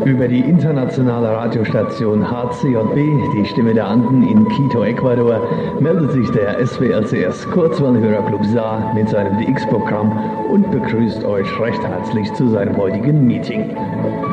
Über die internationale Radiostation HCJB, die Stimme der Anden in Quito, Ecuador, meldet sich der SWRCS Kurzwellenhörerclub Saar mit seinem DX-Programm und begrüßt euch recht herzlich zu seinem heutigen Meeting.